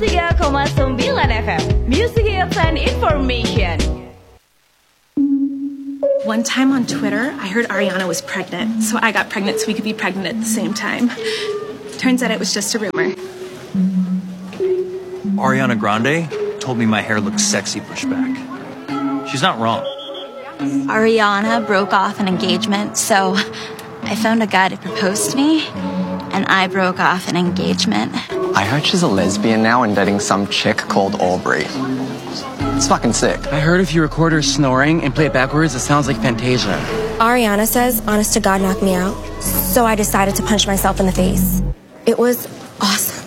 103,9 FM. Music Hits and Information. One time on Twitter, I heard Ariana was pregnant, so I got pregnant so we could be pregnant at the same time. Turns out it was just a rumor. Ariana Grande told me my hair looks sexy pushed back. She's not wrong. Ariana broke off an engagement, so I found a guy to propose to me, and I broke off an engagement. I heard she's a lesbian now and dating some chick called Aubrey. It's fucking sick. I heard if you record her snoring and play it backwards, it sounds like Fantasia. Ariana says, honest to God, knocked me out. So I decided to punch myself in the face. It was awesome.